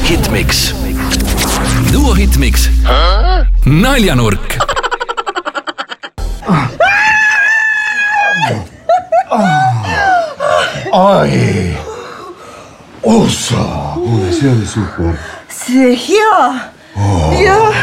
Hitmix. Duo Hitmix. Naljanurk. Ai. Ossa. See oli super. See hea. Jah.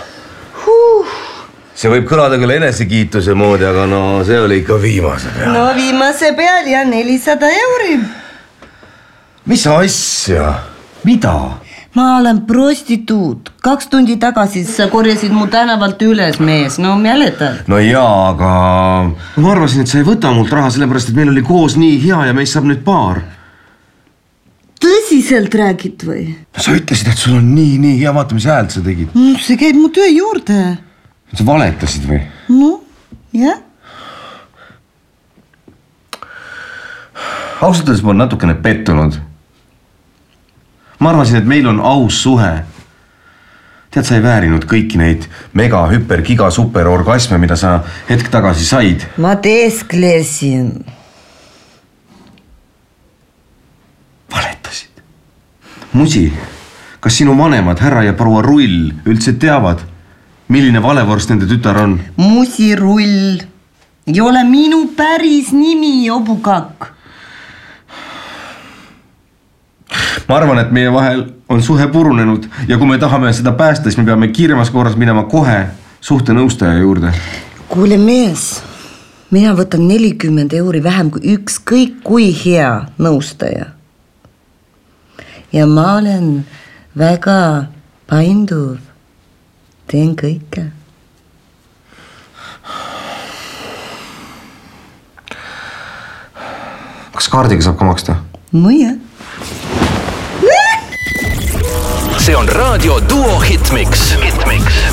See võib kõlada küll enesekiituse moodi, aga no see oli ikka viimase peal. No viimase peal ja 400 euri. Mis asja? Mida? Ma olen prostituut. 2 tundi tagasi sa korjasid mu tänavalt üles, mees. No mäletad? No jaa, aga ma arvasin, et sa ei võta mult raha, sellepärast, et meil oli koos nii hea ja meist saab nüüd paar. Tõsiselt räägid või? Sa ütlesid, et sul on nii hea, vaata, mis häält sa tegid. See käib mu töö juurde. Sa valetasid või? No, jah. Ausalt öeldes ma olen natukene pettunud. Ma arvasin, et meil on aus suhe. Tead, sa ei väärinud kõiki neid mega, hüper, giga, super orgasme, mida sa hetk tagasi said. Ma teesklesin. Valetasid. Musi, kas sinu vanemad, härra ja proua Rull, üldse teavad, milline valevorst nende tütar on? Musi Rull. Ei ole minu päris nimi, Obukak. Ma arvan, et meie vahel on suhe purunenud ja kui me tahame seda päästa, siis me peame kiiremas korras minema kohe suhtenõustaja juurde. Kuule mees, mina võtan 40 euri vähem kui ükskõik kui hea nõustaja. Ja ma olen väga painduv. Teen kõike. Kas kaardiga saab ka maksta? Mõja. See on raadio Duo Hitmix.